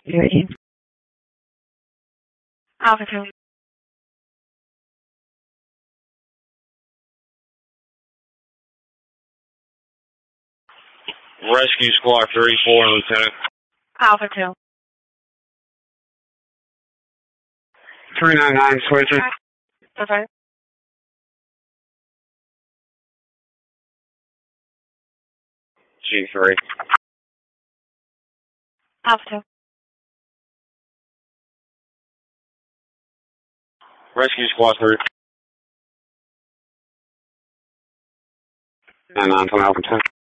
You're in. Alpha 2. Rescue Squad 3-4, Lieutenant. Alpha 2. 399 switching. Okay. G3. Alpha 2. Rescue Squad 3. 99 Alpha 2.